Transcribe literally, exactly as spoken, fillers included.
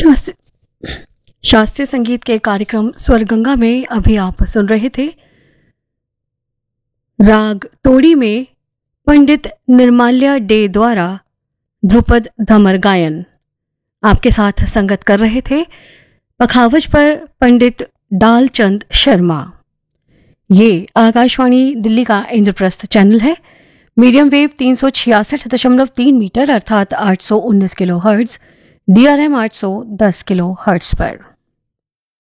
शास्त्रीय शास्त्रीय संगीत के कार्यक्रम स्वरगंगा में अभी आप सुन रहे थे राग तोड़ी में पंडित निर्माल्या डे द्वारा ध्रुपद धमर गायन। आपके साथ संगत कर रहे थे पखावज पर पंडित दालचंद शर्मा। ये आकाशवाणी दिल्ली का इंद्रप्रस्थ चैनल है। मीडियम वेव तीन सौ छियासठ दशमलव तीन मीटर अर्थात आठ सौ उन्नीस kilo hertz, D R M आठ सौ दस किलो हर्ट्ज पर।